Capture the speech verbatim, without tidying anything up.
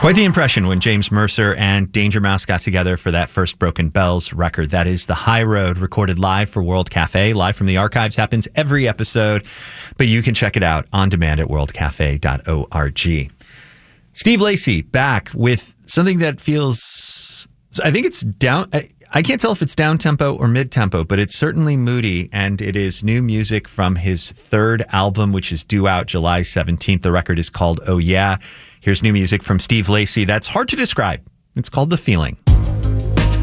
Quite the impression when James Mercer and Danger Mouse got together for that first Broken Bells record. That is The High Road, recorded live for World Cafe. Live from the archives, happens every episode, but you can check it out on demand at world cafe dot org. Steve Lacy back with something that feels, I think it's down, I, I can't tell if it's down-tempo or mid-tempo, but it's certainly moody, and it is new music from his third album, which is due out July seventeenth. The record is called Oh Yeah. Here's new music from Steve Lacy that's hard to describe. It's called The Feeling.